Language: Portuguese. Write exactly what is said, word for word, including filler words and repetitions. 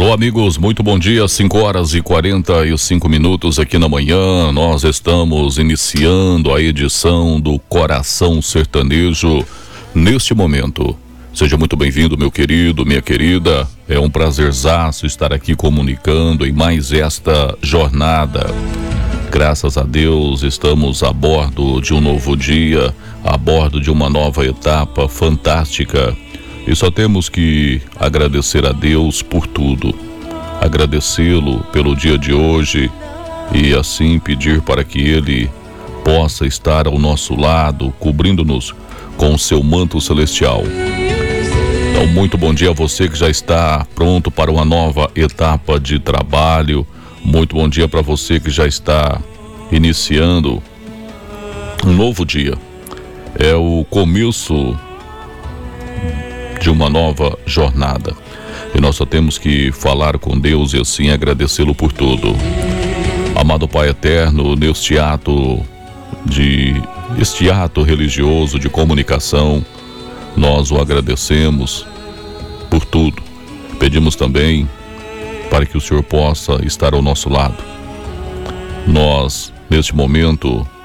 Alô, amigos, muito bom dia, cinco horas e quarenta e cinco minutos aqui na manhã. Nós estamos iniciando a edição do Coração Sertanejo neste momento. Seja muito bem-vindo, meu querido, minha querida. É um prazerzaço estar aqui comunicando em mais esta jornada. Graças a Deus, estamos a bordo de um novo dia, a bordo de uma nova etapa fantástica. E só temos que agradecer a Deus por tudo. Agradecê-lo pelo dia de hoje e assim pedir para que Ele possa estar ao nosso lado, cobrindo-nos com o seu manto celestial. Então, muito bom dia a você que já está pronto para uma nova etapa de trabalho. Muito bom dia para você que já está iniciando um novo dia. É o começo de uma nova jornada. E nós só temos que falar com Deus e assim agradecê-lo por tudo. Amado Pai Eterno, neste ato de este ato religioso de comunicação, nós o agradecemos por tudo. Pedimos também para que o Senhor possa estar ao nosso lado. Nós, neste momento,